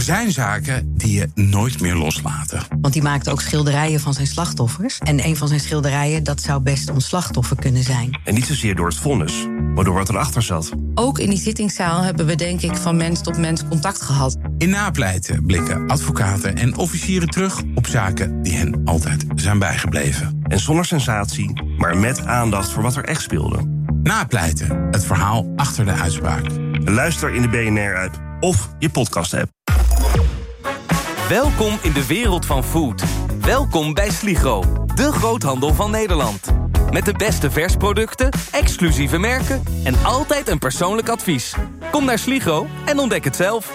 zijn zaken die je nooit meer loslaten. Want die maakte ook schilderijen van zijn slachtoffers. En een van zijn schilderijen, dat zou best ons slachtoffer kunnen zijn. En niet zozeer door het vonnis, maar door wat erachter zat. Ook in die zittingszaal hebben we denk ik van mens tot mens contact gehad. In Napleiten blikken advocaten en officieren terug op zaken die hen altijd zijn bijgebleven. En zonder sensatie, maar met aandacht voor wat er echt speelde. Napleiten, het verhaal achter de uitspraak. Luister in de BNR-app of je podcast-app. Welkom in de wereld van food. Welkom bij Sligro, de groothandel van Nederland. Met de beste versproducten, exclusieve merken en altijd een persoonlijk advies. Kom naar Sligro en ontdek het zelf.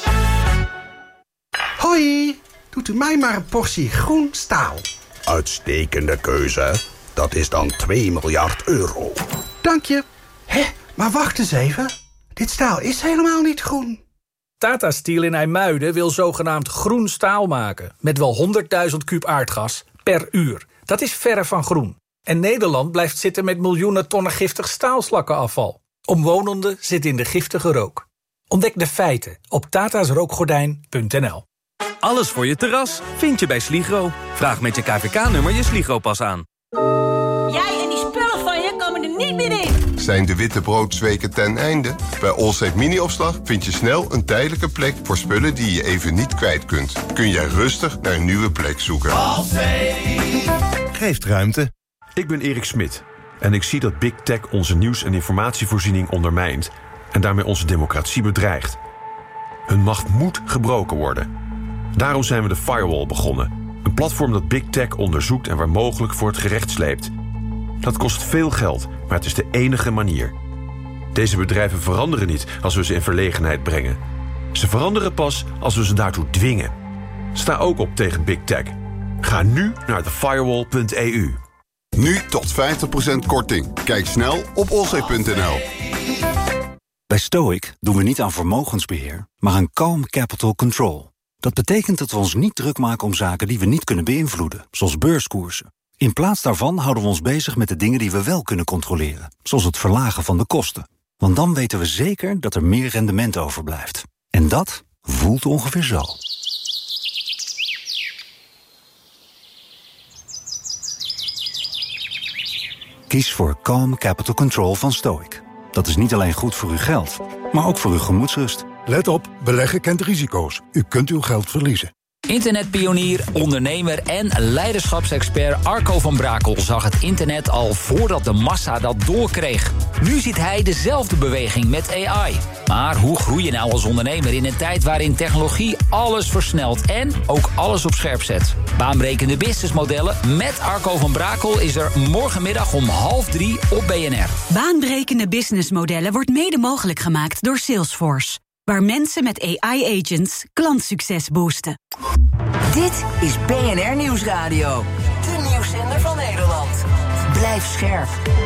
Hoi, doet u mij maar een portie groen staal. Uitstekende keuze. Dat is dan 2 miljard euro. Dank je. Hé, maar wacht eens even. Dit staal is helemaal niet groen. Tata Steel in IJmuiden wil zogenaamd groen staal maken. Met wel 100.000 kuub aardgas per uur. Dat is verre van groen. En Nederland blijft zitten met miljoenen tonnen giftig staalslakkenafval. Omwonenden zitten in de giftige rook. Ontdek de feiten op tatasrookgordijn.nl. Alles voor je terras vind je bij Sligro. Vraag met je KVK-nummer je Sligro-pas aan. Jij en die spullen van je komen er niet meer in. Zijn de wittebroodsweken ten einde? Bij Allsafe Mini-opslag vind je snel een tijdelijke plek voor spullen die je even niet kwijt kunt. Kun jij rustig naar een nieuwe plek zoeken. Allsafe geeft ruimte. Ik ben Erik Smit en ik zie dat Big Tech onze nieuws- en informatievoorziening ondermijnt en daarmee onze democratie bedreigt. Hun macht moet gebroken worden. Daarom zijn we de Firewall begonnen. Een platform dat Big Tech onderzoekt en waar mogelijk voor het gerecht sleept. Dat kost veel geld, maar het is de enige manier. Deze bedrijven veranderen niet als we ze in verlegenheid brengen. Ze veranderen pas als we ze daartoe dwingen. Sta ook op tegen Big Tech. Ga nu naar thefirewall.eu. Nu tot 50% korting. Kijk snel op allsafe.nl. Bij Stoic doen we niet aan vermogensbeheer, maar aan calm capital control. Dat betekent dat we ons niet druk maken om zaken die we niet kunnen beïnvloeden, zoals beurskoersen. In plaats daarvan houden we ons bezig met de dingen die we wel kunnen controleren, zoals het verlagen van de kosten. Want dan weten we zeker dat er meer rendement overblijft. En dat voelt ongeveer zo. Kies voor Calm Capital Control van Stoic. Dat is niet alleen goed voor uw geld, maar ook voor uw gemoedsrust. Let op, beleggen kent risico's. U kunt uw geld verliezen. Internetpionier, ondernemer en leiderschapsexpert Arco van Brakel zag het internet al voordat de massa dat doorkreeg. Nu ziet hij dezelfde beweging met AI. Maar hoe groei je nou als ondernemer in een tijd waarin technologie alles versnelt en ook alles op scherp zet? Baanbrekende businessmodellen met Arco van Brakel is er morgenmiddag om 2:30 op BNR. Baanbrekende businessmodellen wordt mede mogelijk gemaakt door Salesforce. Waar mensen met AI-agents klantsucces boosten. Dit is BNR Nieuwsradio. De nieuwszender van Nederland. Blijf scherp.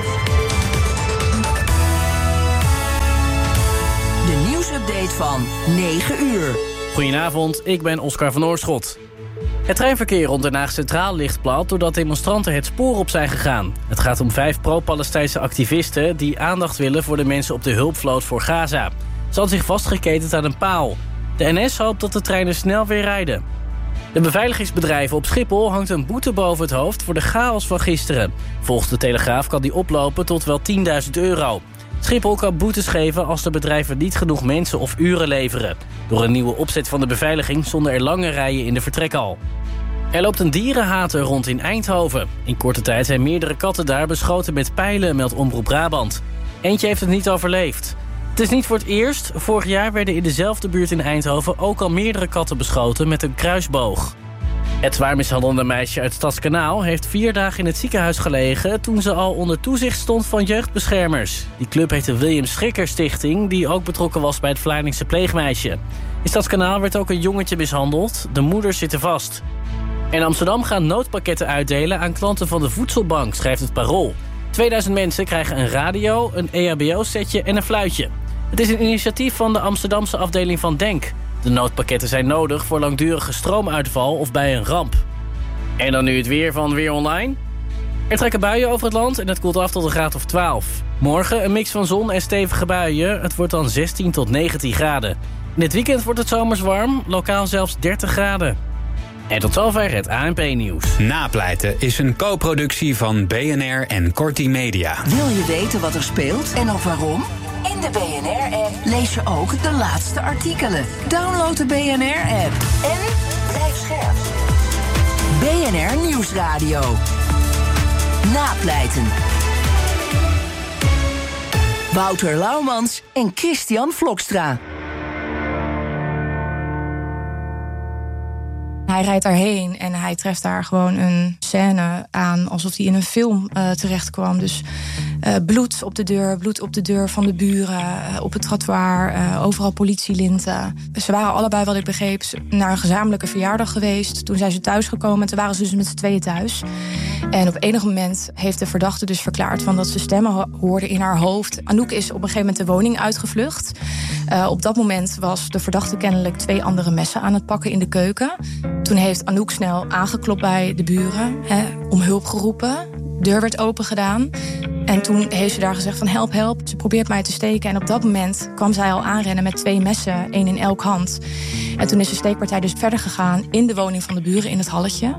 De nieuwsupdate van 9 uur. Goedenavond, ik ben Oscar van Oorschot. Het treinverkeer rond Den Haag Centraal ligt plat doordat demonstranten het spoor op zijn gegaan. Het gaat om 5 pro-Palestijnse activisten die aandacht willen voor de mensen op de hulpvloot voor Gaza. Ze hadden zich vastgeketend aan een paal. De NS hoopt dat de treinen snel weer rijden. De beveiligingsbedrijven op Schiphol hangt een boete boven het hoofd voor de chaos van gisteren. Volgens de Telegraaf kan die oplopen tot wel €10.000. Schiphol kan boetes geven als de bedrijven niet genoeg mensen of uren leveren. Door een nieuwe opzet van de beveiliging stonden er lange rijen in de vertrekhal. Er loopt een dierenhater rond in Eindhoven. In korte tijd zijn meerdere katten daar beschoten met pijlen, meldt Omroep Brabant. Eentje heeft het niet overleefd. Het is niet voor het eerst. Vorig jaar werden in dezelfde buurt in Eindhoven ook al meerdere katten beschoten met een kruisboog. Het zwaar mishandelde meisje uit Stadskanaal heeft 4 dagen in het ziekenhuis gelegen toen ze al onder toezicht stond van jeugdbeschermers. Die club heet de William Schikker Stichting, die ook betrokken was bij het Vlaardingse pleegmeisje. In Stadskanaal werd ook een jongetje mishandeld. De moeders zitten vast. In Amsterdam gaan noodpakketten uitdelen aan klanten van de Voedselbank, schrijft het Parool. 2000 mensen krijgen een radio, een EHBO-setje en een fluitje. Het is een initiatief van de Amsterdamse afdeling van Denk. De noodpakketten zijn nodig voor langdurige stroomuitval of bij een ramp. En dan nu het weer van Weer Online. Er trekken buien over het land en het koelt af tot een graad of 12. Morgen een mix van zon en stevige buien. Het wordt dan 16 tot 19 graden. In het weekend wordt het zomers warm, lokaal zelfs 30 graden. En tot zover het ANP-nieuws. Napleiten is een co-productie van BNR en Corti Media. Wil je weten wat er speelt en ook waarom? In de BNR-app lees je ook de laatste artikelen. Download de BNR-app en blijf scherp. BNR Nieuwsradio. Napleiten. Wouter Laumans en Christian Vlokstra. Hij rijdt daarheen en hij treft daar gewoon een scène aan alsof hij in een film terecht kwam. Dus bloed op de deur van de buren, op het trottoir, overal politielinten. Ze waren allebei, wat ik begreep, naar een gezamenlijke verjaardag geweest. Toen zijn ze thuisgekomen en toen waren ze dus met z'n tweeën thuis. En op enig moment heeft de verdachte dus verklaard van dat ze stemmen hoorde in haar hoofd. Anouk is op een gegeven moment de woning uitgevlucht. Op dat moment was de verdachte kennelijk 2 andere messen aan het pakken in de keuken. Toen heeft Anouk snel aangeklopt bij de buren, om hulp geroepen. De deur werd open gedaan. En toen heeft ze daar gezegd van help, help. Ze probeert mij te steken. En op dat moment kwam zij al aanrennen met 2 messen, 1 in elk hand. En toen is de steekpartij dus verder gegaan in de woning van de buren in het halletje.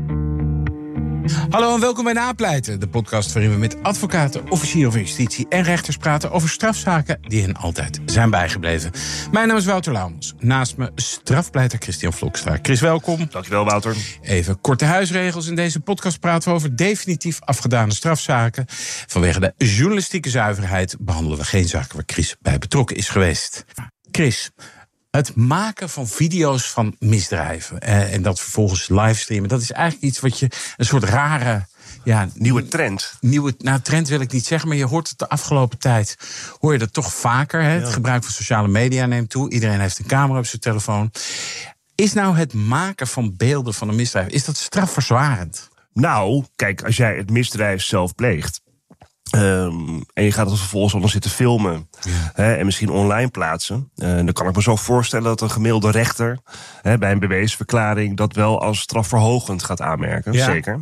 Hallo en welkom bij Napleiten, de podcast waarin we met advocaten, officieren van justitie en rechters praten over strafzaken die hen altijd zijn bijgebleven. Mijn naam is Wouter Laumans. Naast me strafpleiter Christian Vlokstra. Chris, welkom. Dankjewel, Wouter. Even korte huisregels. In deze podcast praten we over definitief afgedane strafzaken. Vanwege de journalistieke zuiverheid behandelen we geen zaken waar Chris bij betrokken is geweest. Chris, het maken van video's van misdrijven en dat vervolgens livestreamen, dat is eigenlijk iets wat je een soort rare nieuwe trend. Trend wil ik niet zeggen, maar je hoort het de afgelopen tijd, hoor je dat toch vaker. Hè? Het gebruik van sociale media neemt toe. Iedereen heeft een camera op zijn telefoon. Is nou het maken van beelden van een misdrijf, is dat strafverzwarend? Nou, kijk, als jij het misdrijf zelf pleegt, en je gaat het vervolgens onder zitten filmen, en misschien online plaatsen, dan kan ik me zo voorstellen dat een gemiddelde rechter bij een beweesverklaring dat wel als strafverhogend gaat aanmerken. Ja. Zeker.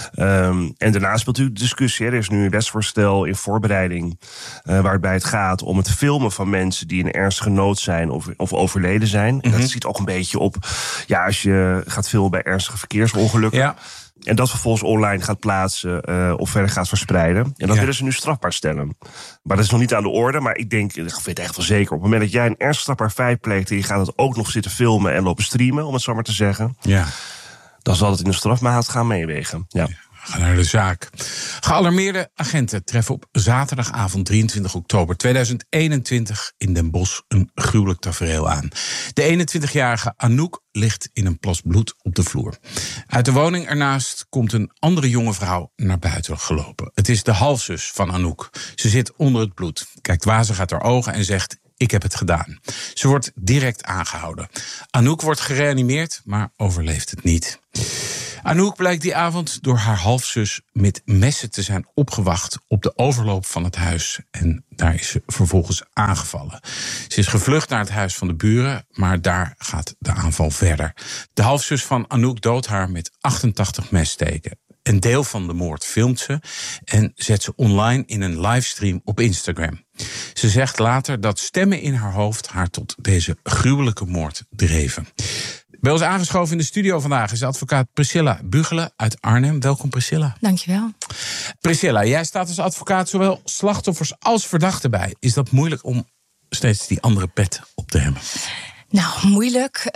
En daarnaast speelt natuurlijk de discussie. Er is nu een wetsvoorstel in voorbereiding waarbij het gaat om het filmen van mensen die in ernstige nood zijn of overleden zijn. En dat ziet ook een beetje op, als je gaat filmen bij ernstige verkeersongelukken. Ja. En dat vervolgens online gaat plaatsen of verder gaat verspreiden. En dat willen ze nu strafbaar stellen. Maar dat is nog niet aan de orde. Maar ik weet het echt wel zeker. Op het moment dat jij een ernstig strafbaar feit pleegt en je gaat het ook nog zitten filmen en lopen streamen, om het zo maar te zeggen, dan zal het in de strafmaat gaan meewegen. Ja. We gaan naar de zaak. Gealarmeerde agenten treffen op zaterdagavond 23 oktober 2021 in Den Bosch een gruwelijk tafereel aan. De 21-jarige Anouk ligt in een plas bloed op de vloer. Uit de woning ernaast komt een andere jonge vrouw naar buiten gelopen. Het is de halfzus van Anouk. Ze zit onder het bloed, kijkt wazig uit haar ogen en zegt: ik heb het gedaan. Ze wordt direct aangehouden. Anouk wordt gereanimeerd, maar overleeft het niet. Anouk blijkt die avond door haar halfzus met messen te zijn opgewacht op de overloop van het huis. En daar is ze vervolgens aangevallen. Ze is gevlucht naar het huis van de buren, maar daar gaat de aanval verder. De halfzus van Anouk doodt haar met 88 messteken. Een deel van de moord filmt ze en zet ze online in een livestream op Instagram. Ze zegt later dat stemmen in haar hoofd haar tot deze gruwelijke moord dreven. Bij ons aangeschoven in de studio vandaag is advocaat Priscilla Bugelen uit Arnhem. Welkom, Priscilla. Dankjewel. Priscilla, jij staat als advocaat zowel slachtoffers als verdachten bij. Is dat moeilijk om steeds die andere pet op te hebben? Nou, moeilijk.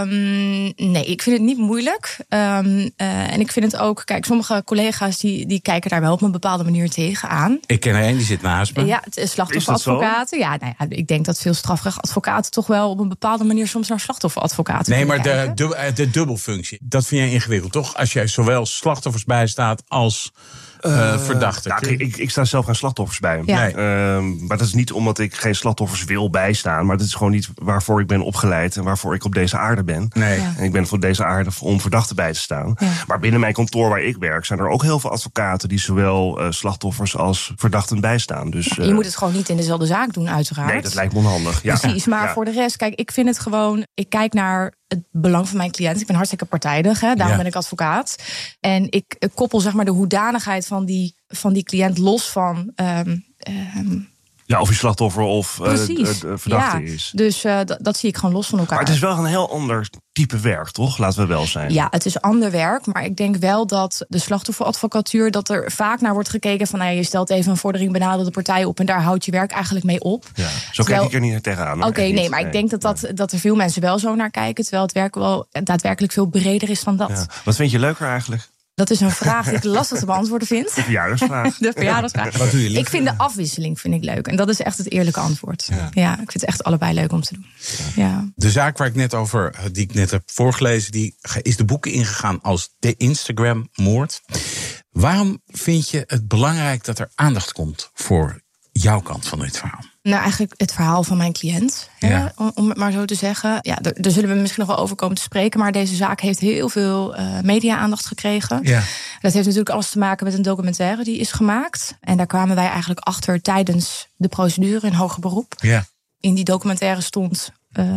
Nee, ik vind het niet moeilijk. En ik vind het ook, kijk, sommige collega's die kijken daar wel op een bepaalde manier tegenaan. Ik ken er een, die zit naast me. Ja, slachtofferadvocaten. Ja, nou ja, ik denk dat veel strafrechtadvocaten toch wel op een bepaalde manier soms naar slachtofferadvocaten maar de dubbelfunctie, dat vind jij ingewikkeld, toch? Als jij zowel slachtoffers bijstaat als verdachten. Nou, ik sta zelf geen slachtoffers bij. Ja. Nee. Maar dat is niet omdat ik geen slachtoffers wil bijstaan. Maar dat is gewoon niet waarvoor ik ben opgeleid en waarvoor ik op deze aarde ben. Nee. En ik ben voor deze aarde om verdachten bij te staan. Ja. Maar binnen mijn kantoor waar ik werk zijn er ook heel veel advocaten die zowel slachtoffers als verdachten bijstaan. Dus, je moet het gewoon niet in dezelfde zaak doen, uiteraard. Nee, dat lijkt me onhandig. Ja. Precies, maar voor de rest, kijk, ik vind het gewoon, ik kijk naar het belang van mijn cliënt. Ik ben hartstikke partijdig, daarom ben ik advocaat. En ik koppel zeg maar de hoedanigheid van die cliënt los van Ja, of je slachtoffer of verdachte is. Dus dat zie ik gewoon los van elkaar. Maar het is wel een heel ander type werk, toch? Laten we wel zijn. Ja, het is ander werk. Maar ik denk wel dat de slachtofferadvocatuur... dat er vaak naar wordt gekeken van... je stelt even een vordering benaderde partij op... en daar houdt je werk eigenlijk mee op. Ja, zo kijk ik er niet tegenaan. Oké, nee, maar ik denk dat er veel mensen wel zo naar kijken... terwijl het werk wel daadwerkelijk veel breder is dan dat. Ja. Wat vind je leuker eigenlijk? Dat is een vraag die ik lastig te beantwoorden vind. De verjaardagsvraag. De verjaardagsvraag. Wat doe je liever? Ik vind de afwisseling leuk. En dat is echt het eerlijke antwoord. Ja, ik vind het echt allebei leuk om te doen. Ja. De zaak waar die ik net heb voorgelezen... die is de boeken ingegaan als de Instagram-moord. Waarom vind je het belangrijk dat er aandacht komt... voor jouw kant van dit verhaal? Nou, eigenlijk het verhaal van mijn cliënt, om het maar zo te zeggen. Ja, daar zullen we misschien nog wel over komen te spreken... maar deze zaak heeft heel veel media-aandacht gekregen. Ja. Dat heeft natuurlijk alles te maken met een documentaire die is gemaakt. En daar kwamen wij eigenlijk achter tijdens de procedure in hoger beroep. Ja. In die documentaire stond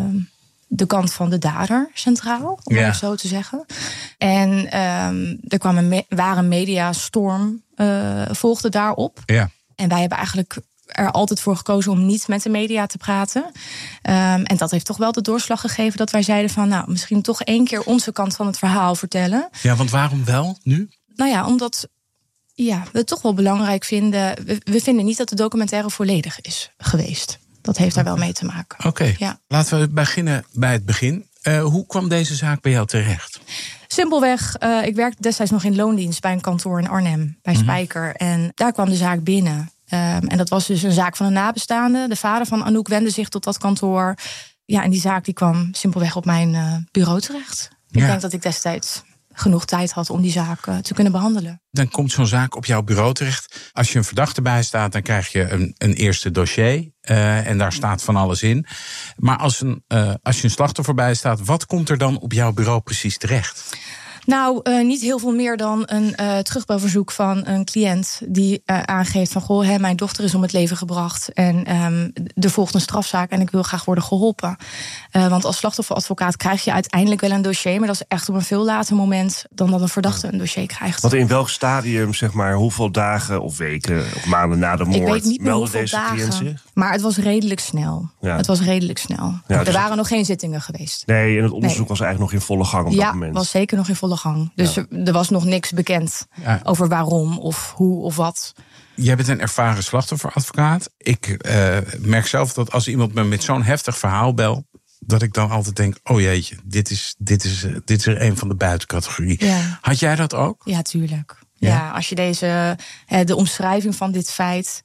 de kant van de dader centraal, om het zo te zeggen. En er kwam een ware mediastorm, volgde daarop. Ja. En wij hebben eigenlijk er altijd voor gekozen om niet met de media te praten. En dat heeft toch wel de doorslag gegeven dat wij zeiden van... misschien toch 1 keer onze kant van het verhaal vertellen. Ja, want waarom wel nu? Nou ja, omdat we het toch wel belangrijk vinden... We vinden niet dat de documentaire volledig is geweest. Dat heeft daar wel mee te maken. Oké, laten we beginnen bij het begin. Hoe kwam deze zaak bij jou terecht? Simpelweg, ik werkte destijds nog in loondienst bij een kantoor in Arnhem, bij Spijker. En daar kwam de zaak binnen. En dat was dus een zaak van een nabestaande. De vader van Anouk wendde zich tot dat kantoor. Ja, en die zaak die kwam simpelweg op mijn bureau terecht. Ik denk dat ik destijds genoeg tijd had om die zaak te kunnen behandelen. Dan komt zo'n zaak op jouw bureau terecht. Als je een verdachte bijstaat, dan krijg je een eerste dossier. En daar staat van alles in. Maar als je een slachtoffer bijstaat, wat komt er dan op jouw bureau precies terecht? Nou, niet heel veel meer dan een terugbelverzoek van een cliënt die aangeeft van... goh, mijn dochter is om het leven gebracht en er volgt een strafzaak en ik wil graag worden geholpen. Want als slachtofferadvocaat krijg je uiteindelijk wel een dossier... maar dat is echt op een veel later moment dan dat een verdachte een dossier krijgt. Want in welk stadium, zeg maar, hoeveel dagen of weken of maanden na de moord... Ik weet niet meer melden hoeveel deze cliënt dagen, zich? maar het was redelijk snel. Ja. Het was redelijk snel. Ja, er waren nog geen zittingen geweest. Nee, en het onderzoek was eigenlijk nog in volle gang op dat moment. Ja, was zeker nog in volle gang. Dus er was nog niks bekend over waarom of hoe of wat. Jij bent een ervaren slachtofferadvocaat. Ik merk zelf dat als iemand me met zo'n heftig verhaal belt... dat ik dan altijd denk, oh jeetje, dit is er een van de buitencategorie. Ja. Had jij dat ook? Ja, tuurlijk. Ja, als je de omschrijving van dit feit...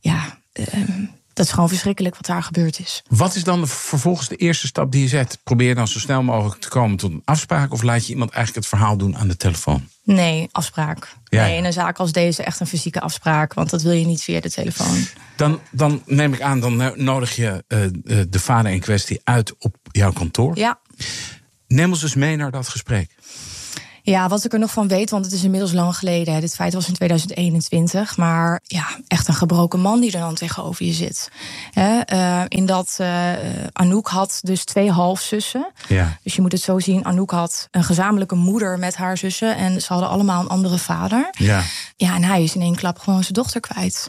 dat is gewoon verschrikkelijk wat daar gebeurd is. Wat is dan vervolgens de eerste stap die je zet? Probeer je dan zo snel mogelijk te komen tot een afspraak... of laat je iemand eigenlijk het verhaal doen aan de telefoon? Nee, afspraak. Ja. Nee, in een zaak als deze echt een fysieke afspraak... want dat wil je niet via de telefoon. Dan neem ik aan, dan nodig je de vader in kwestie uit op jouw kantoor. Ja. Neem ons dus mee naar dat gesprek. Ja, wat ik er nog van weet, want het is inmiddels lang geleden. Dit feit was in 2021. Maar echt een gebroken man die er dan tegenover je zit. Anouk had dus 2 halfzussen. Ja. Dus je moet het zo zien, Anouk had een gezamenlijke moeder met haar zussen. En ze hadden allemaal een andere vader. Ja, en hij is in 1 klap gewoon zijn dochter kwijt.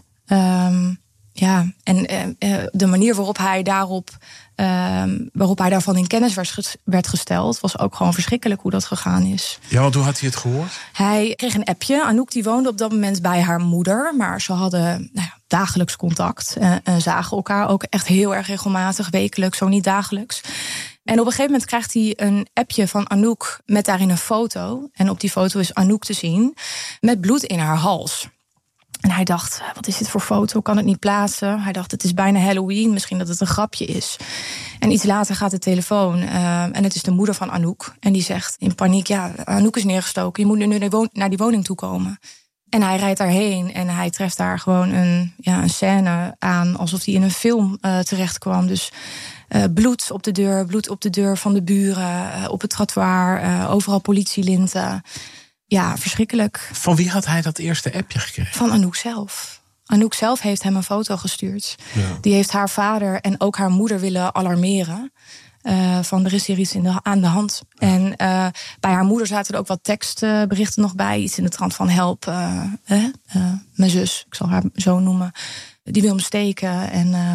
De manier waarop hij daarvan in kennis werd gesteld... was ook gewoon verschrikkelijk hoe dat gegaan is. Ja, want hoe had hij het gehoord? Hij kreeg een appje. Anouk die woonde op dat moment bij haar moeder... maar ze hadden dagelijks contact. En zagen elkaar ook echt heel erg regelmatig, wekelijks, zo niet dagelijks. En op een gegeven moment krijgt hij een appje van Anouk... met daarin een foto. En op die foto is Anouk te zien met bloed in haar hals... En hij dacht, wat is dit voor foto? Kan het niet plaatsen? Hij dacht, het is bijna Halloween. Misschien dat het een grapje is. En iets later gaat de telefoon. En het is de moeder van Anouk. En die zegt in paniek, Anouk is neergestoken. Je moet nu naar die woning toe komen. En hij rijdt daarheen. En hij treft daar gewoon een scène aan. Alsof hij in een film terecht kwam. Dus bloed op de deur van de buren. Op het trottoir. Overal politielinten. Ja, verschrikkelijk. Van wie had hij dat eerste appje gekregen? Van Anouk zelf. Anouk zelf heeft hem een foto gestuurd. Ja. Die heeft haar vader en ook haar moeder willen alarmeren. Van er is hier iets aan de hand. En bij haar moeder zaten er ook wat tekstberichten nog bij. Iets in de trant van help, mijn zus, ik zal haar zo noemen. die wil hem steken.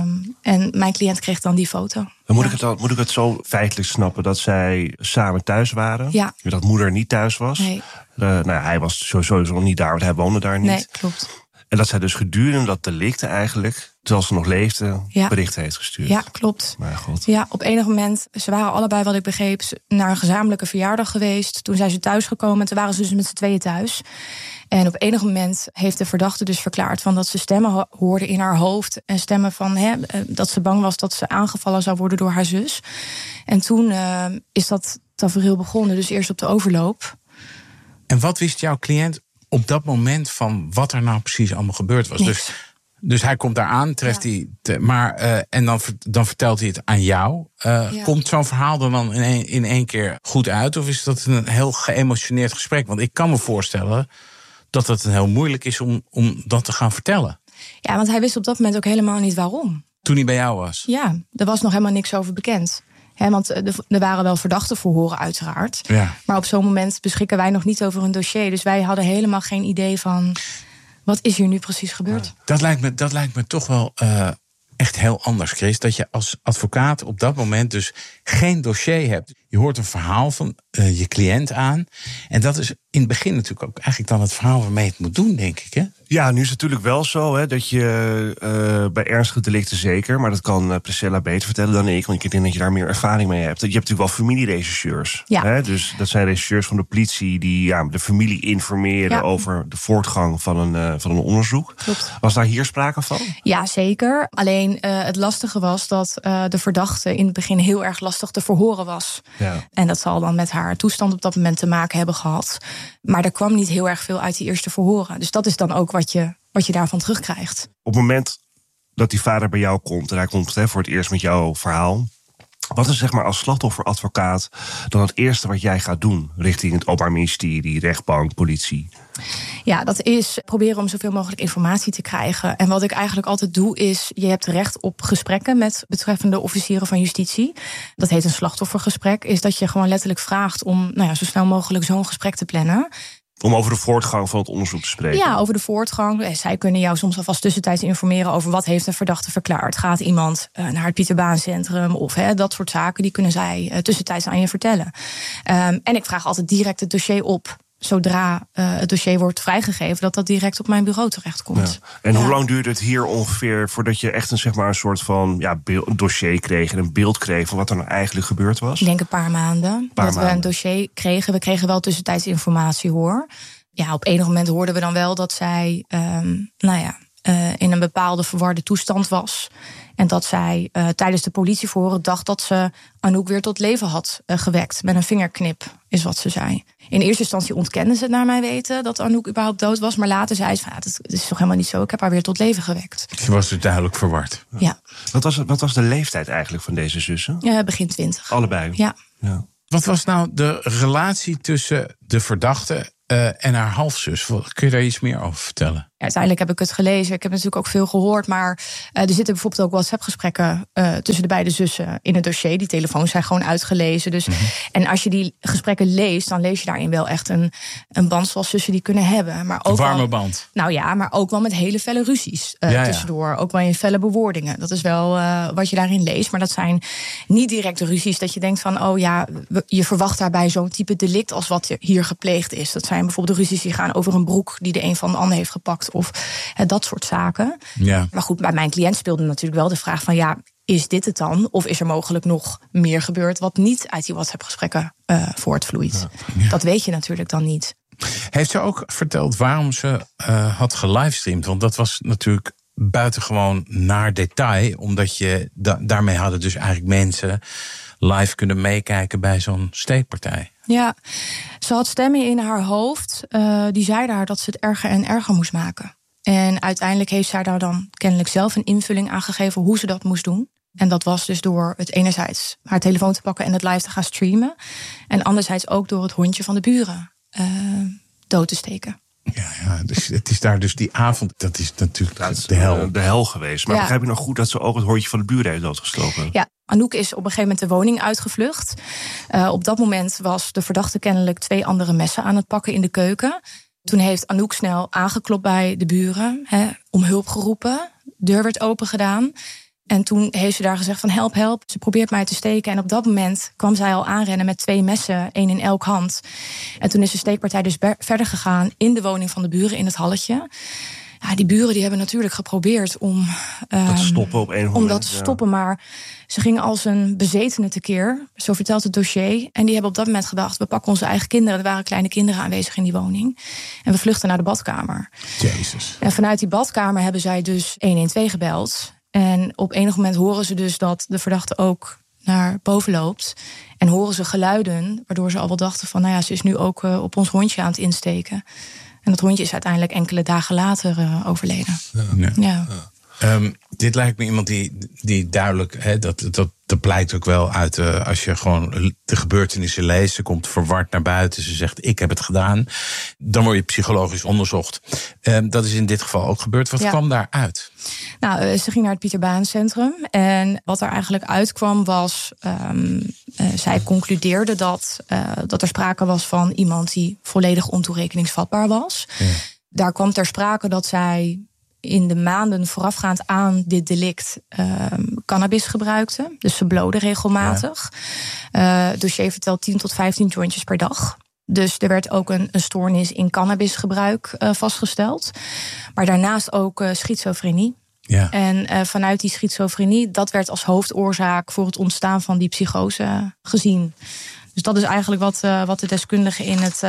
En mijn cliënt kreeg dan die foto. Dan moet ik het zo feitelijk snappen dat zij samen thuis waren? Ja. Dat moeder niet thuis was? Nee. Hij was sowieso niet daar, want hij woonde daar niet. Nee, klopt. En dat zij dus gedurende dat delicte eigenlijk, terwijl ze nog leefde, berichten heeft gestuurd. Ja, klopt. Maar god. Ja, op enig moment, ze waren allebei, wat ik begreep, naar een gezamenlijke verjaardag geweest. Toen zijn ze thuis gekomen en toen waren ze dus met z'n tweeën thuis. En op enig moment heeft de verdachte dus verklaard van dat ze stemmen hoorde in haar hoofd. En stemmen van dat ze bang was dat ze aangevallen zou worden door haar zus. En toen is dat tafereel begonnen, dus eerst op de overloop. En wat wist jouw cliënt op dat moment van wat er nou precies allemaal gebeurd was? Dus hij komt daar aan, treft hij. En dan vertelt hij het aan jou. Komt zo'n verhaal er dan in één keer goed uit? Of is dat een heel geëmotioneerd gesprek? Want ik kan me voorstellen dat het heel moeilijk is om dat te gaan vertellen. Ja, want hij wist op dat moment ook helemaal niet waarom. Toen hij bij jou was? Ja, er was nog helemaal niks over bekend. Want er waren wel verdachten uiteraard. Ja. Maar op zo'n moment beschikken wij nog niet over een dossier. Dus wij hadden helemaal geen idee van wat is hier nu precies gebeurd. Dat lijkt me toch wel echt heel anders, Chris. Dat je als advocaat op dat moment dus geen dossier hebt. Je hoort een verhaal van je cliënt aan. En dat is in het begin natuurlijk ook eigenlijk dan het verhaal waarmee je het moet doen, denk ik, hè? Ja, nu is het natuurlijk wel zo dat je bij ernstige delicten zeker, maar dat kan Priscilla beter vertellen dan ik, want ik denk dat je daar meer ervaring mee hebt. Je hebt natuurlijk wel familierechercheurs. Ja. Dus dat zijn rechercheurs van de politie die de familie informeren over de voortgang van een onderzoek. Klopt. Was daar hier sprake van? Ja, zeker. Alleen het lastige was dat de verdachte in het begin heel erg lastig te verhoren was. Ja. En dat zal dan met haar toestand op dat moment te maken hebben gehad. Maar er kwam niet heel erg veel uit die eerste verhoren. Dus dat is dan ook wat je daarvan terugkrijgt. Op het moment dat die vader bij jou komt en hij komt voor het eerst met jouw verhaal, wat is als slachtofferadvocaat dan het eerste wat jij gaat doen richting het Openbaar Ministerie, rechtbank, politie? Ja, dat is proberen om zoveel mogelijk informatie te krijgen. En wat ik eigenlijk altijd doe is, je hebt recht op gesprekken met betreffende officieren van justitie. Dat heet een slachtoffergesprek. Is dat je gewoon letterlijk vraagt om zo snel mogelijk zo'n gesprek te plannen. Om over de voortgang van het onderzoek te spreken? Ja, over de voortgang. Zij kunnen jou soms alvast tussentijds informeren over wat heeft een verdachte verklaard. Gaat iemand naar het Pieterbaancentrum of dat soort zaken. Die kunnen zij tussentijds aan je vertellen. En ik vraag altijd direct het dossier op. Zodra het dossier wordt vrijgegeven, dat direct op mijn bureau terechtkomt. Ja. En hoe lang duurde het hier ongeveer voordat je echt een soort van dossier kreeg en een beeld kreeg van wat er nou eigenlijk gebeurd was? Ik denk een paar maanden. We een dossier kregen. We kregen wel tussentijds informatie, hoor. Ja, op enig moment hoorden we dan wel dat zij in een bepaalde verwarde toestand was. En dat zij tijdens de politieverhoren dacht dat ze Anouk weer tot leven had gewekt. Met een vingerknip, is wat ze zei. In eerste instantie ontkende ze het naar mijn weten dat Anouk überhaupt dood was. Maar later zei ze van, het is toch helemaal niet zo. Ik heb haar weer tot leven gewekt. Ze was dus duidelijk verward. Ja. Wat was de leeftijd eigenlijk van deze zussen? Begin 20. Allebei? Ja. Wat was nou de relatie tussen de verdachte en haar halfzus? Kun je daar iets meer over vertellen? Ja, uiteindelijk heb ik het gelezen. Ik heb natuurlijk ook veel gehoord. Maar er zitten bijvoorbeeld ook WhatsApp-gesprekken tussen de beide zussen in het dossier. Die telefoons zijn gewoon uitgelezen. Dus, En als je die gesprekken leest, dan lees je daarin wel echt een band zoals zussen die kunnen hebben. Maar ook een warme band. Nou ja, maar ook wel met hele felle ruzies tussendoor. Ook wel in felle bewoordingen. Dat is wel wat je daarin leest. Maar dat zijn niet directe ruzies dat je denkt van, je verwacht daarbij zo'n type delict als wat hier gepleegd is. Dat zijn bijvoorbeeld de ruzies die gaan over een broek die de een van de ander heeft gepakt. Of dat soort zaken. Ja. Maar goed, bij mijn cliënt speelde natuurlijk wel de vraag van, is dit het dan? Of is er mogelijk nog meer gebeurd wat niet uit die WhatsApp-gesprekken voortvloeit? Ja. Dat weet je natuurlijk dan niet. Heeft ze ook verteld waarom ze had gelivestreamd? Want dat was natuurlijk buitengewoon naar detail. Omdat je daarmee hadden dus eigenlijk mensen live kunnen meekijken bij zo'n steekpartij. Ja, ze had stemmen in haar hoofd. Die zeiden haar dat ze het erger en erger moest maken. En uiteindelijk heeft zij daar dan kennelijk zelf een invulling aan gegeven hoe ze dat moest doen. En dat was dus door het enerzijds haar telefoon te pakken en het live te gaan streamen. En anderzijds ook door het hondje van de buren dood te steken. Ja, dus het is daar dus die avond, dat is natuurlijk de hel. De hel geweest. Maar begrijp je nog goed dat ze ook het hondje van de buren heeft doodgestoken? Ja, Anouk is op een gegeven moment de woning uitgevlucht. Op dat moment was de verdachte kennelijk 2 andere messen aan het pakken in de keuken. Toen heeft Anouk snel aangeklopt bij de buren, om hulp geroepen. deur werd opengedaan. En toen heeft ze daar gezegd van help, help. Ze probeert mij te steken. En op dat moment kwam zij al aanrennen met 2 messen, 1 in elk hand. En toen is de steekpartij dus verder gegaan in de woning van de buren in het halletje. Ja, die buren die hebben natuurlijk geprobeerd om dat te stoppen op een moment. Om dat te stoppen, maar ze gingen als een bezetene tekeer. Zo vertelt het dossier. En die hebben op dat moment gedacht, we pakken onze eigen kinderen. Er waren kleine kinderen aanwezig in die woning. En we vluchten naar de badkamer. Jezus. En vanuit die badkamer hebben zij dus 112 gebeld. En op enig moment horen ze dus dat de verdachte ook naar boven loopt. En horen ze geluiden, waardoor ze al wel dachten van, nou ja, ze is nu ook op ons hondje aan het insteken. En dat hondje is uiteindelijk enkele dagen later overleden. Ja. Dit lijkt me iemand die duidelijk, dat blijkt ook wel uit als je gewoon de gebeurtenissen leest. Ze komt verward naar buiten, ze zegt ik heb het gedaan. Dan word je psychologisch onderzocht. Dat is in dit geval ook gebeurd. Wat kwam daaruit? Nou, ze ging naar het Pieter Baan Centrum. En wat er eigenlijk uitkwam was, zij concludeerde dat er sprake was van iemand die volledig ontoerekeningsvatbaar was. Ja. Daar kwam ter sprake dat zij in de maanden voorafgaand aan dit delict cannabis gebruikte. Dus ze blode regelmatig. Het dossier vertelt 10 tot 15 jointjes per dag. Dus er werd ook een stoornis in cannabisgebruik vastgesteld. Maar daarnaast ook schizofrenie. Ja. En vanuit die schizofrenie, dat werd als hoofdoorzaak voor het ontstaan van die psychose gezien. Dus dat is eigenlijk wat de deskundigen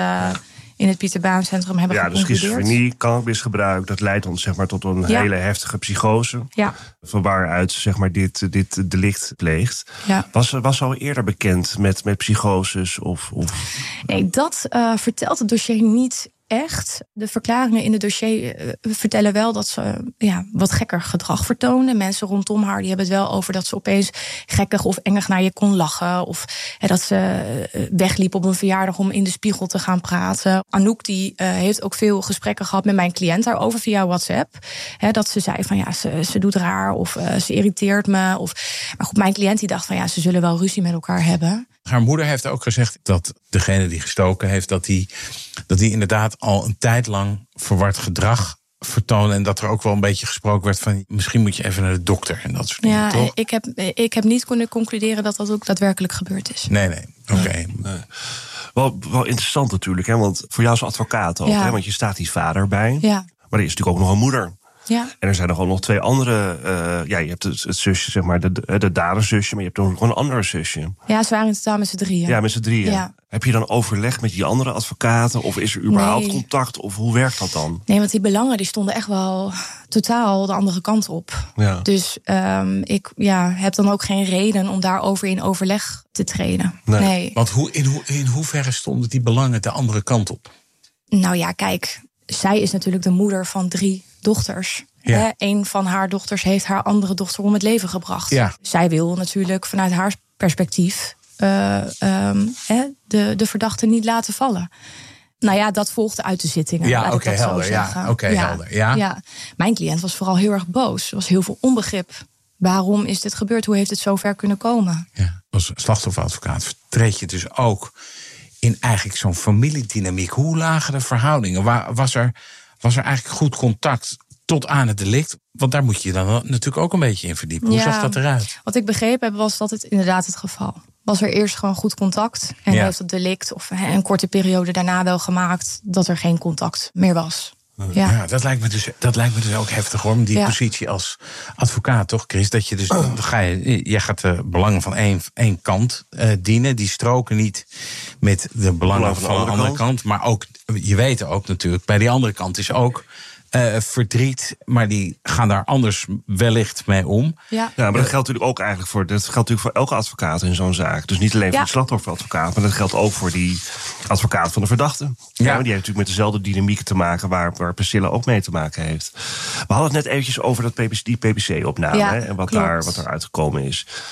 in het Pieter Baan Centrum hebben geconcludeerd. Ja, dus schizofrenie, cannabisgebruik, dat leidt ons zeg maar tot een hele heftige psychose. Ja. Van waaruit zeg maar dit delict pleegt. Ja. Was al eerder bekend met psychoses? Of? Nee, dat vertelt het dossier niet echt. De verklaringen in het dossier vertellen wel dat ze wat gekker gedrag vertoonde. Mensen rondom haar die hebben het wel over dat ze opeens gekkig of engig naar je kon lachen. Of dat ze wegliep op een verjaardag om in de spiegel te gaan praten. Anouk die heeft ook veel gesprekken gehad met mijn cliënt daarover via WhatsApp. Dat ze zei van ze doet raar of ze irriteert me. Maar goed, mijn cliënt die dacht van ze zullen wel ruzie met elkaar hebben. Haar moeder heeft ook gezegd dat degene die gestoken heeft, dat die inderdaad al een tijd lang verward gedrag vertonen. En dat er ook wel een beetje gesproken werd van misschien moet je even naar de dokter en dat soort dingen. Ja, toch? Ik heb niet kunnen concluderen dat dat ook daadwerkelijk gebeurd is. Nee. Oké. Nee. Wel interessant natuurlijk, hè? Want voor jou als advocaat ook, hè? Want je staat die vader bij. Ja. Maar er is natuurlijk ook nog een moeder. Ja. En er zijn nog 2 andere. Je hebt het zusje, zeg maar, de daderzusje, maar je hebt ook nog een andere zusje. Ja, ze waren in totaal met z'n 3. Ja, met z'n 3. Ja. Heb je dan overleg met die andere advocaten? Of is er überhaupt contact? Of hoe werkt dat dan? Nee, want die belangen die stonden echt wel totaal de andere kant op. Ja. Dus ik heb dan ook geen reden om daarover in overleg te treden. Nee. Want in hoeverre stonden die belangen de andere kant op? Nou ja, kijk, zij is natuurlijk de moeder van 3 dochters. Ja. Een van haar dochters heeft haar andere dochter om het leven gebracht. Ja. Zij wil natuurlijk vanuit haar perspectief de verdachte niet laten vallen. Nou ja, dat volgde uit de zittingen. Ja, oké, helder. Helder. Ja. Mijn cliënt was vooral heel erg boos. Er was heel veel onbegrip. Waarom is dit gebeurd? Hoe heeft het zover kunnen komen? Ja. Als slachtofferadvocaat vertreed je dus ook in eigenlijk zo'n familiedynamiek. Hoe lagen de verhoudingen? Was er eigenlijk goed contact tot aan het delict? Want daar moet je dan natuurlijk ook een beetje in verdiepen. Hoe zag dat eruit? Wat ik begrepen heb, was dat het inderdaad het geval. Was er eerst gewoon goed contact. En heeft het delict of een korte periode daarna wel gemaakt dat er geen contact meer was. Ja, dat lijkt me dus ook heftig hoor. Die positie als advocaat, toch, Chris? Dat je dus jij gaat de belangen van één kant dienen. Die stroken niet met de belangen van de andere kant. Maar ook, je weet ook natuurlijk, bij die andere kant is ook verdriet, maar die gaan daar anders wellicht mee om. Ja, maar dat geldt natuurlijk ook eigenlijk voor elke advocaat in zo'n zaak. Dus niet alleen voor de slachtofferadvocaat, maar dat geldt ook voor die advocaat van de verdachte. Ja. Die heeft natuurlijk met dezelfde dynamieken te maken waar Priscilla ook mee te maken heeft. We hadden het net eventjes over die PPC-opname en wat daar uitgekomen is.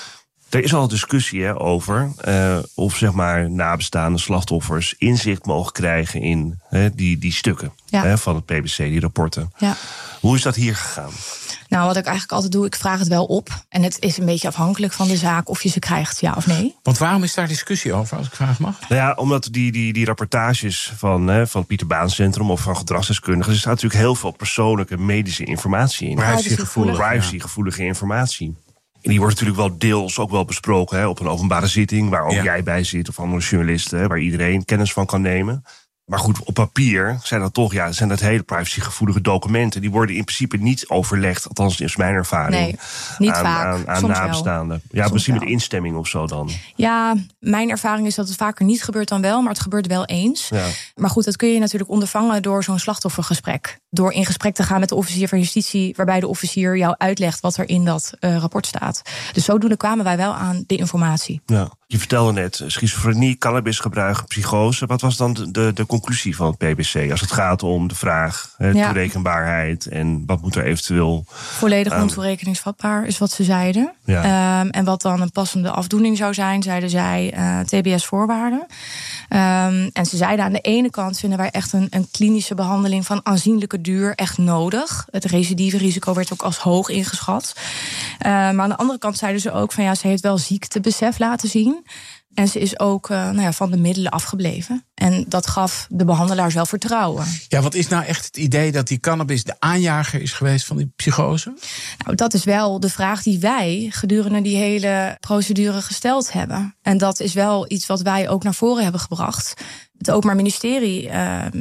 Er is al discussie over of zeg maar nabestaande slachtoffers inzicht mogen krijgen in die stukken van het PBC, die rapporten. Ja. Hoe is dat hier gegaan? Nou, wat ik eigenlijk altijd doe, ik vraag het wel op. En het is een beetje afhankelijk van de zaak of je ze krijgt, ja of nee. Want waarom is daar discussie over, als ik vragen mag? Nou ja, omdat die rapportages van het Pieter Baan Centrum of van gedragsdeskundigen, er staat natuurlijk heel veel persoonlijke medische informatie in. Privacygevoelige informatie. En die wordt natuurlijk wel deels ook wel besproken op een openbare zitting, waar ook jij bij zit of andere journalisten, waar iedereen kennis van kan nemen. Maar goed, op papier zijn dat hele privacygevoelige documenten. Die worden in principe niet overlegd, althans is mijn ervaring. Nee, niet vaak. Aan Soms nabestaanden. Wel. Ja, misschien wel. met instemming of zo dan. Ja, mijn ervaring is dat het vaker niet gebeurt dan wel, maar het gebeurt wel eens. Ja. Maar goed, dat kun je natuurlijk ondervangen door zo'n slachtoffergesprek. Door in gesprek te gaan met de officier van justitie, waarbij de officier jou uitlegt wat er in dat rapport staat. Dus zodoende kwamen wij wel aan de informatie. Ja. Je vertelde net, schizofrenie, cannabisgebruik, psychose. Wat was dan de conclusie van het PBC als het gaat om de vraag toerekenbaarheid en wat moet er eventueel... Volledig ontoerekeningsvatbaar is wat ze zeiden. Ja. En wat dan een passende afdoening zou zijn, zeiden zij TBS-voorwaarden. En ze zeiden aan de ene kant vinden wij echt een klinische behandeling van aanzienlijke duur echt nodig. Het recidive-risico werd ook als hoog ingeschat. Maar aan de andere kant zeiden ze ook van ze heeft wel ziektebesef laten zien. En ze is ook van de middelen afgebleven. En dat gaf de behandelaars wel vertrouwen. Ja, wat is nou echt het idee dat die cannabis de aanjager is geweest van die psychose? Nou, dat is wel de vraag die wij gedurende die hele procedure gesteld hebben. En dat is wel iets wat wij ook naar voren hebben gebracht. Het Openbaar Ministerie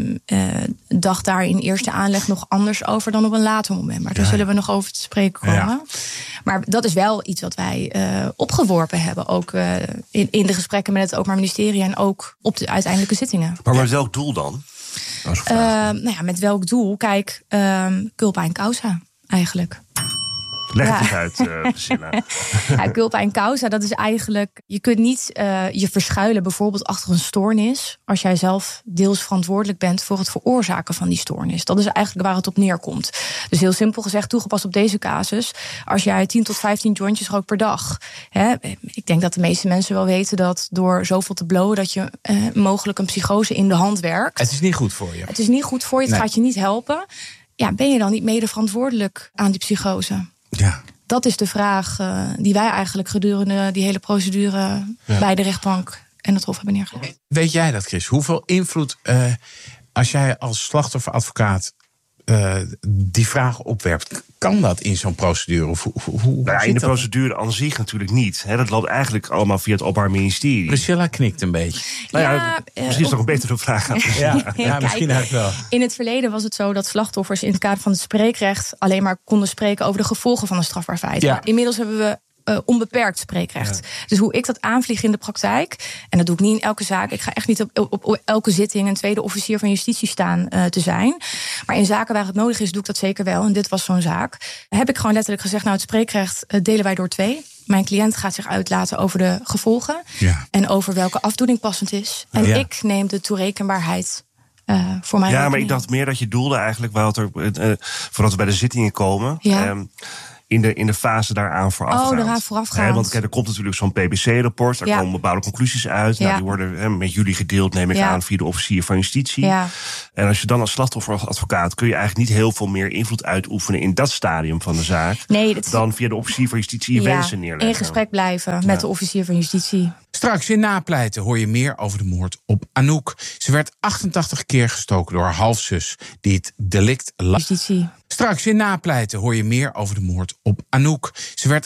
dacht daar in eerste aanleg nog anders over dan op een later moment. Maar daar zullen we nog over te spreken komen. Ja. Maar dat is wel iets wat wij opgeworpen hebben. Ook in de gesprekken met het Openbaar Ministerie en ook op de uiteindelijke zittingen. Maar met welk doel dan? Met welk doel? Kijk, culpa in causa eigenlijk. Leg het uit, Priscilla. Culpa in causa, dat is eigenlijk... Je kunt niet je verschuilen bijvoorbeeld achter een stoornis als jij zelf deels verantwoordelijk bent voor het veroorzaken van die stoornis. Dat is eigenlijk waar het op neerkomt. Dus heel simpel gezegd, toegepast op deze casus, als jij 10 tot 15 jointjes rookt per dag. Ik denk dat de meeste mensen wel weten dat door zoveel te blowen dat je mogelijk een psychose in de hand werkt. Het is niet goed voor je. Het is niet goed voor je, het gaat je niet helpen. Ja, ben je dan niet mede verantwoordelijk aan die psychose? Ja. Dat is de vraag die wij eigenlijk gedurende die hele procedure bij de rechtbank en het Hof hebben neergelegd. Weet jij dat, Chris? Hoeveel invloed, als jij als slachtofferadvocaat die vraag opwerpt, kan dat in zo'n procedure? In de procedure aan zich natuurlijk niet. Dat loopt eigenlijk allemaal via het Openbaar Ministerie. Priscilla knikt een beetje. Misschien is toch een betere vraag aan Priscilla. Ja, misschien eigenlijk wel. In het verleden was het zo dat slachtoffers in het kader van het spreekrecht alleen maar konden spreken over de gevolgen van een strafbaar feit. Ja. Inmiddels hebben we onbeperkt spreekrecht. Ja. Dus hoe ik dat aanvlieg in de praktijk, en dat doe ik niet in elke zaak, ik ga echt niet op elke zitting een tweede officier van justitie staan te zijn. Maar in zaken waar het nodig is, doe ik dat zeker wel. En dit was zo'n zaak. Heb ik gewoon letterlijk gezegd, het spreekrecht delen wij door 2. Mijn cliënt gaat zich uitlaten over de gevolgen en over welke afdoening passend is. En ik neem de toerekenbaarheid voor mij. Ja, maar ik dacht meer dat je doelde eigenlijk, voordat we bij de zittingen komen. Ja. In de fase daaraan voorafgaand. Daaraan voorafgaand. Want er komt natuurlijk zo'n PBC-rapport. Daar komen bepaalde conclusies uit. Die worden met jullie gedeeld, neem ik aan, via de officier van justitie. Ja. En als je dan als slachtofferadvocaat kun je eigenlijk niet heel veel meer invloed uitoefenen in dat stadium van de zaak. Dan via de officier van justitie je wensen neerleggen. In gesprek blijven met de officier van justitie. Straks in Napleiten hoor je meer over de moord op Anouk. Ze werd 88 keer gestoken door haar halfzus die het delict... Justitie. Straks in Napleiten hoor je meer over de moord op Anouk. Ze werd